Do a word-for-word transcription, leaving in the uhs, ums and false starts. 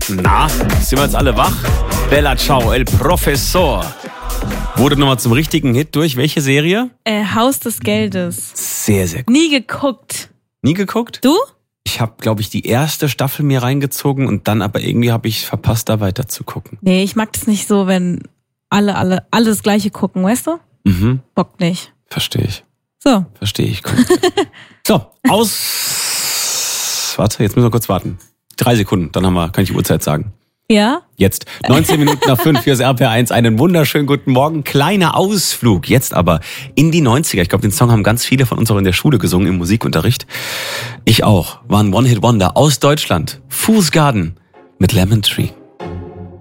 Na, sind wir jetzt alle wach? Bella Ciao, El Professor. Wurde nochmal zum richtigen Hit durch welche Serie? Äh, Haus des Geldes. Sehr, sehr gut. Nie geguckt. Nie geguckt? Du? Ich habe, glaube ich, die erste Staffel mir reingezogen und dann aber irgendwie habe ich verpasst, da weiter zu gucken. Nee, ich mag das nicht so, wenn alle, alle, alle das Gleiche gucken, weißt du? Mhm. Bock nicht. Verstehe ich. So. Verstehe ich. So, aus... Warte, jetzt müssen wir kurz warten. Drei Sekunden, dann haben wir, kann ich die Uhrzeit sagen. Ja? Jetzt, neunzehn Minuten nach fünf fürs R P R eins. Einen wunderschönen guten Morgen. Kleiner Ausflug. Jetzt aber in die neunziger. Ich glaube, den Song haben ganz viele von uns auch in der Schule gesungen, im Musikunterricht. Ich auch. War ein One-Hit-Wonder aus Deutschland. Fool's Garden mit Lemon Tree.